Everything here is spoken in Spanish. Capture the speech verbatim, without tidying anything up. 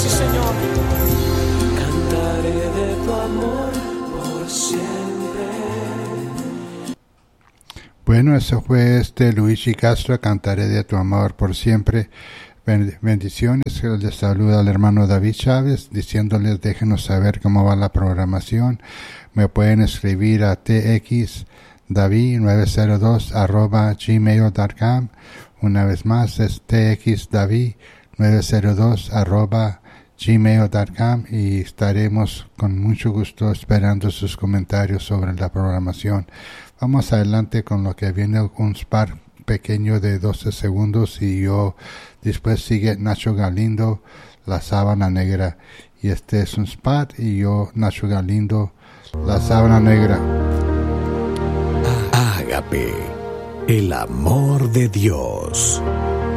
Sí, Señor. Cantaré de tu amor por siempre. Bueno, eso fue este Luigi Castro, Cantaré de tu amor por siempre. Bendiciones, les saluda al hermano David Chávez, diciéndoles déjenos saber cómo va la programación. Me pueden escribir a txdavid nueve cero dos arroba gmail punto com. Una vez más es txdavid nueve cero dos arroba gmail punto com y estaremos con mucho gusto esperando sus comentarios sobre la programación. Vamos adelante con lo que viene, un spot pequeño de doce segundos y yo después sigue Nacho Galindo, La Sábana Negra, y este es un spot y yo Nacho Galindo, La Sábana Negra. Ágape, el amor de Dios.